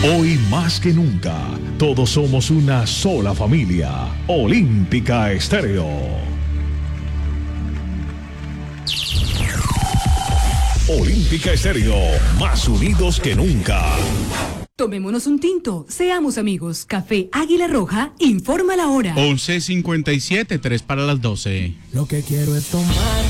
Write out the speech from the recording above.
Hoy más que nunca, todos somos una sola familia. Olímpica Estéreo. Olímpica Estéreo, más unidos que nunca. Tomémonos un tinto, seamos amigos. Café Águila Roja, informa la hora. 11:57, 3 para las 12. Lo que quiero es tomar